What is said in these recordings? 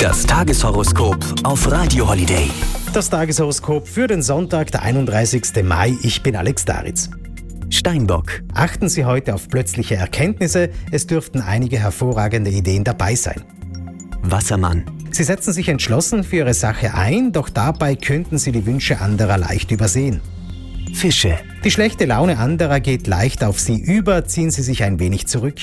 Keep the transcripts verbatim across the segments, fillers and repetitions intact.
Das Tageshoroskop auf Radio Holiday. Das Tageshoroskop für den Sonntag, der einunddreißigsten Mai. Ich bin Alex Daritz. Steinbock. Achten Sie heute auf plötzliche Erkenntnisse. Es dürften einige hervorragende Ideen dabei sein. Wassermann. Sie setzen sich entschlossen für Ihre Sache ein, doch dabei könnten Sie die Wünsche anderer leicht übersehen. Fische. Die schlechte Laune anderer geht leicht auf Sie über, ziehen Sie sich ein wenig zurück.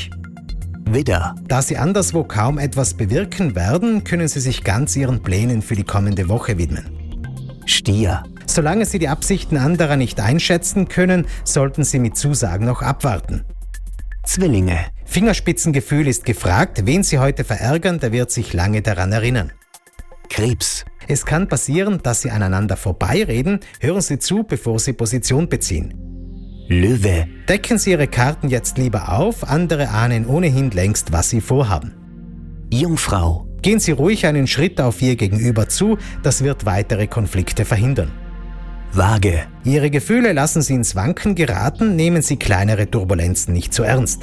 Widder. Da Sie anderswo kaum etwas bewirken werden, können Sie sich ganz Ihren Plänen für die kommende Woche widmen. Stier. Solange Sie die Absichten anderer nicht einschätzen können, sollten Sie mit Zusagen noch abwarten. Zwillinge. Fingerspitzengefühl ist gefragt. Wen Sie heute verärgern, der wird sich lange daran erinnern. Krebs. Es kann passieren, dass Sie aneinander vorbeireden. Hören Sie zu, bevor Sie Position beziehen. Löwe. Decken Sie Ihre Karten jetzt lieber auf. Andere ahnen ohnehin längst, was Sie vorhaben. Jungfrau. Gehen Sie ruhig einen Schritt auf Ihr Gegenüber zu. Das wird weitere Konflikte verhindern. Waage. Ihre Gefühle lassen Sie ins Wanken geraten. Nehmen Sie kleinere Turbulenzen nicht zu ernst.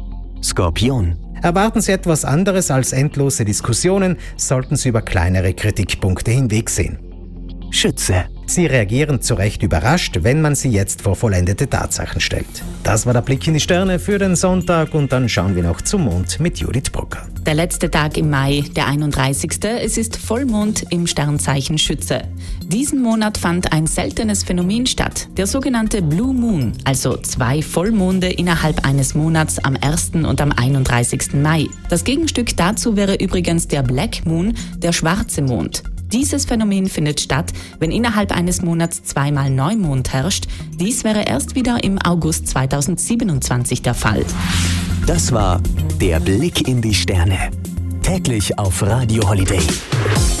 Skorpion. Erwarten Sie etwas anderes als endlose Diskussionen, sollten Sie über kleinere Kritikpunkte hinwegsehen. Schütze. Sie reagieren zu Recht überrascht, wenn man Sie jetzt vor vollendete Tatsachen stellt. Das war der Blick in die Sterne für den Sonntag und dann schauen wir noch zum Mond mit Judith Brocker. Der letzte Tag im Mai, der einunddreißigste Es ist Vollmond im Sternzeichen Schütze. Diesen Monat fand ein seltenes Phänomen statt, der sogenannte Blue Moon, also zwei Vollmonde innerhalb eines Monats am ersten und am einunddreißigsten Mai. Das Gegenstück dazu wäre übrigens der Black Moon, der schwarze Mond. Dieses Phänomen findet statt, wenn innerhalb eines Monats zweimal Neumond herrscht. Dies wäre erst wieder im August zweitausendsiebenundzwanzig der Fall. Das war der Blick in die Sterne. Täglich auf Radio Holiday.